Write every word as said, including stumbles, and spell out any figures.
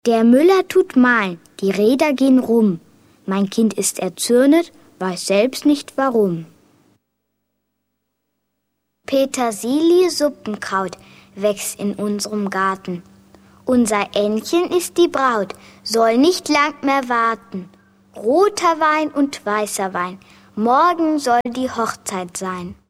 Der Müller tut mahlen, die Räder gehen rum. Mein Kind ist erzürnet, weiß selbst nicht warum. Petersilie-Suppenkraut wächst in unserem Garten. Unser Ännchen ist die Braut, soll nicht lang mehr warten. Roter Wein und weißer Wein, morgen soll die Hochzeit sein.